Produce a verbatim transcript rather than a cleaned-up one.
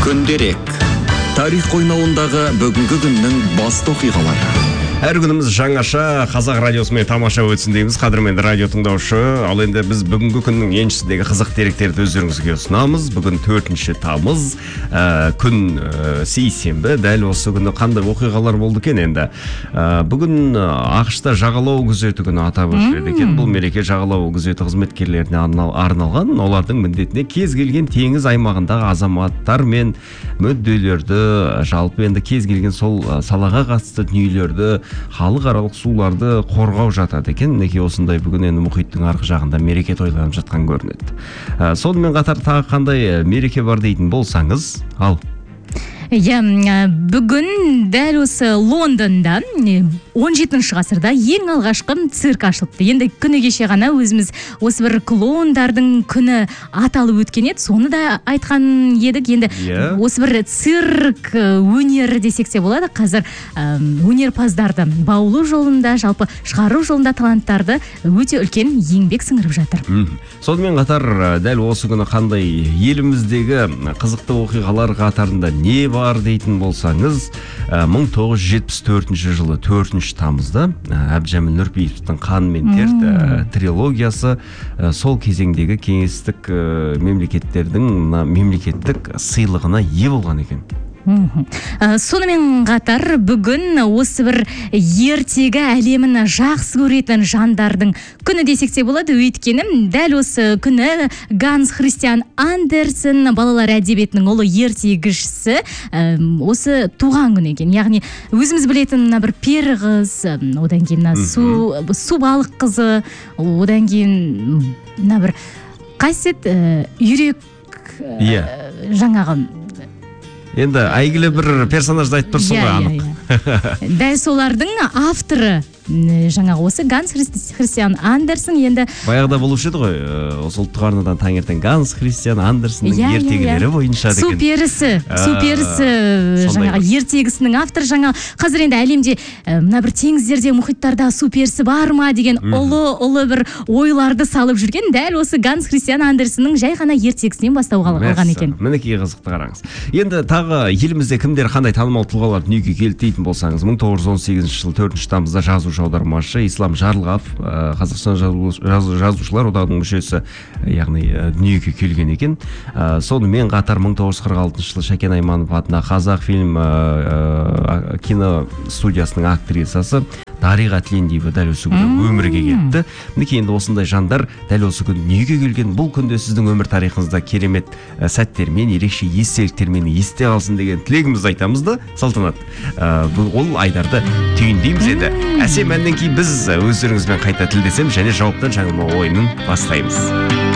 Күнделік. Тарих қойнауындағы бүгінгі күннің басты оқиғалары. Әр күніміз жаңаша қазақ радиосымен тамаша өтсін дейміз. Қадірменді радио тыңдаушы. Ал енді біз бүгінгі күннің еншісіндегі қызық деректерді өздеріңізге ұсынамыз. Бүгін төртінші тамыз, ә, күн ә, сейсенбі. Дәл осы күні қандай оқиғалар болды екен енді. Ә, бүгін ақш-та жағалау күзеті күні атап өтіледі екен. Бұл мереке жағалау күзеті қызметкерлеріне арналған. Олардың міндетіне кез келген теңіз аймағындағы азаматтар мен мүдделерді, жалпы енді кез келген сол салаға қатысты дүниелерді, халықаралық суларды қорғау жатады екен. Неке осындай бүгін енді мұхиттың арғы жағында мереке тойланып жатқан көрінеді. Ә, сонымен қатар тағы қандай мереке бар дейтін болсаңыз, ал Иә, бүгін дәл осы Лондонда он жетінші ғасырда ең алғашқы цирк ашылыпты. Енді күні кеше ғана өзіміз осы бір клоундардың күні аталып өткен еді. Соны да айтқан едік. Енді yeah. осы бір цирк өнері десек те болады. Қазір өнерпаздарды баулу жолында, жалпы шығару жолында таланттарды өте үлкен еңбек сіңіріп жатыр. Сонымен қатар дәл осы күні қандай еліміздегі қызықты оқиғалар қатарында не бар дейтін болсаңыз, мың тоғыз жүз жетпіс төртінші жылы төртінші тамызда Әбдіжәміл Нұрпейісовтің «Қан мен тер» трилогиясы сол кезеңдегі кеңестік мемлекеттердің мемлекеттік сыйлығына ие болған екен. Сонымен қатар бүгін осы бір ертегі әлемін жақсы көретін жандардың күні десек те болады. Өйткені дәл осы күні Ганс Христиан Андерсен, балалар әдебиетінің ұлы ертегішісі, осы туған күні екен. Яғни өзіміз білетін бір пері қыз, одан кейін су, су балық қызы, одан кейін бір қасет үйрек жаңағы енді әйгілі бір персонажды айтып тұрсың ғой, анық. Дәл солардың авторы жаңағы осы Ганс Христиан Андерсен. Енді баяғыда болушы еді ғой, осы ұлттық арнадан таңертең Ганс Христиан Андерсеннің ертегілері бойынша деген. Су перісі, су перісі жаңағы ертегісінің авторы. Жаңа қазір енді әлемде мына бір теңіздерде, мұхиттарда су перісі бар ма деген ұлы-ұлы бір ойларды салып жүрген дәл осы Ганс Христиан Андерсеннің жай ғана ертегісінен бастауға алған екен. Мінекей қызықты қараңыз. Енді тағы елімізде кімдер қандай танымал тұлғалар дүниеге келді дейтін болсаңыз, мың тоғыз жүз он сегізінші жылы төртінші тамызда жазушы аудармашы Ислам Жарылғапов, Қазақстан жазушылар одағының мүшесі, яғни дүниеге келген екен. Сонымен қатар мың тоғыз жүз қырық алтыншы жылы Шәкен Айманов атына Қазақфильм киностудиясының актрисасы Дариға Тілендиева дәл осы күні өмірге келді. Мінекей енді осындай жандар дәл осы күні дүниеге келген. Бұл күнде сіздің өмір тарихыңызда керемет сәттермен, ерекше естеліктермен есте қалсын деген тілегімізді айтамыз да, Салтанат. Ол айдарды түйіндейміз еді. Әсем әннен кейін біз өздеріңізбен қайта тілдесем және жауаптан жаңылма ойынын бастаймыз.